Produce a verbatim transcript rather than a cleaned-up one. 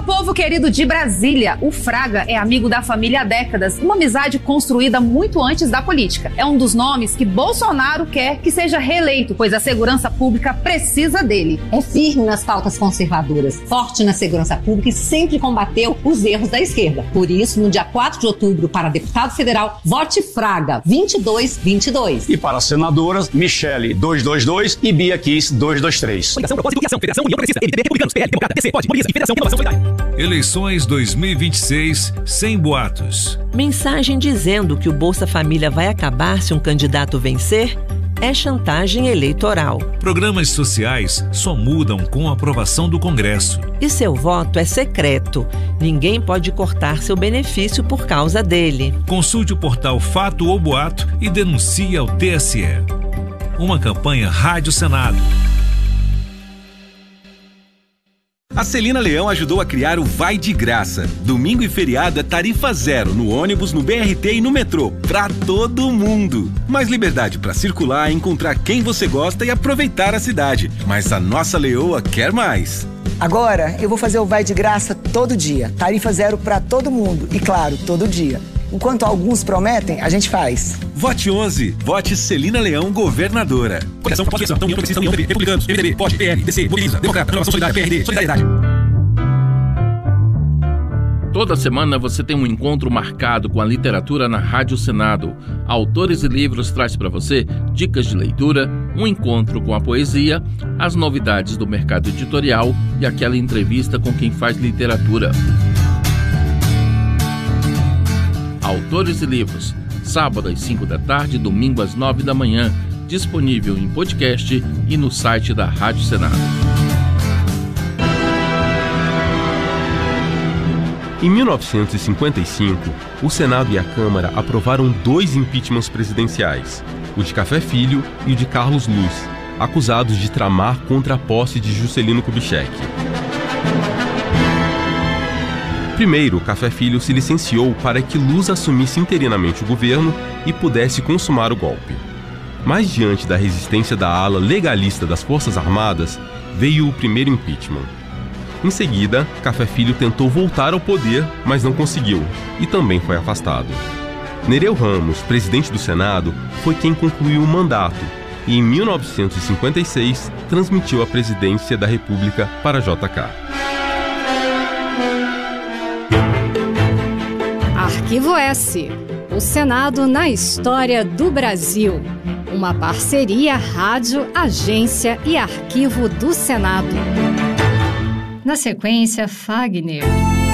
povo querido de Brasília, o Fraga é amigo da família há décadas, uma amizade construída muito antes da política. É um dos nomes que Bolsonaro quer que seja reeleito, pois a segurança pública precisa dele. É firme nas pautas conservadoras, forte na segurança pública e sempre combateu os erros da esquerda. Por isso, no dia quatro de outubro, para deputado federal, vote Fraga vinte e dois vinte e dois. E para senadoras, Michele duzentos e vinte e dois e Bia Kiss duzentos e vinte e três. Coligação, propósito e ação, Federação, União Progressista, M D B, Republicanos, P L, Democrata, P C, Pode, Mobiliza e Federação, Inovação Solidária. Eleições dois mil e vinte e seis sem boatos. Mensagem dizendo que o Bolsa Família vai acabar se um candidato vencer é chantagem eleitoral. Programas sociais só mudam com a aprovação do Congresso. E seu voto é secreto. Ninguém pode cortar seu benefício por causa dele. Consulte o portal Fato ou Boato e denuncie ao T S E. Uma campanha Rádio Senado. A Celina Leão ajudou a criar o Vai de Graça. Domingo e feriado é tarifa zero no ônibus, no B R T e no metrô. Pra todo mundo. Mais liberdade pra circular, encontrar quem você gosta e aproveitar a cidade. Mas a nossa leoa quer mais. Agora eu vou fazer o Vai de Graça todo dia. Tarifa zero pra todo mundo. E claro, todo dia. Enquanto alguns prometem, a gente faz. Vote onze. Vote Celina Leão, governadora. Coligação, propósito e ação, União Progressista, União P B, Republicanos, M D B, Pode, P L, D C, Mobiliza, Democrata, Inovação Solidária, P R D, Solidariedade. Toda semana você tem um encontro marcado com a literatura na Rádio Senado. Autores e Livros traz para você dicas de leitura, um encontro com a poesia, as novidades do mercado editorial e aquela entrevista com quem faz literatura. Autores e Livros, sábado às cinco da tarde, domingo às nove da manhã, disponível em podcast e no site da Rádio Senado. Em mil novecentos e cinquenta e cinco, o Senado e a Câmara aprovaram dois impeachments presidenciais, o de Café Filho e o de Carlos Luz, acusados de tramar contra a posse de Juscelino Kubitschek. Primeiro, Café Filho se licenciou para que Luz assumisse interinamente o governo e pudesse consumar o golpe. Mas diante da resistência da ala legalista das Forças Armadas, veio o primeiro impeachment. Em seguida, Café Filho tentou voltar ao poder, mas não conseguiu, e também foi afastado. Nereu Ramos, presidente do Senado, foi quem concluiu o mandato e, em mil novecentos e cinquenta e seis, transmitiu a presidência da República para J K. Arquivo S. O Senado na história do Brasil. Uma parceria Rádio, Agência e Arquivo do Senado. Na sequência, Fagner.